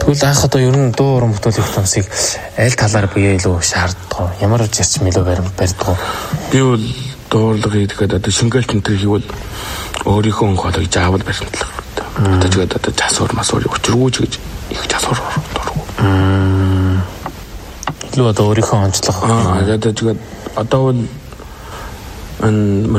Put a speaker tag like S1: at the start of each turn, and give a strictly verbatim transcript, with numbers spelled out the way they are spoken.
S1: Тэгвэл анх одоо ер нь дуу уран бүтээлх томсыг аль талаар бие илүү шаарддаг? Ямар зарчим илүү барьдаг?
S2: Би бол дуурлага хийхэд одоо шингээл тентэр хийвэл өөрийнхөө онцлог заавал баримтлах. Одоо ч гэдэг одоо засвар масвар өчргүүч гэж их засвар дургу.
S1: Илүү одоо өөрийнхөө онцлог.
S2: Аа одоо ч гэдэг одоо бол ан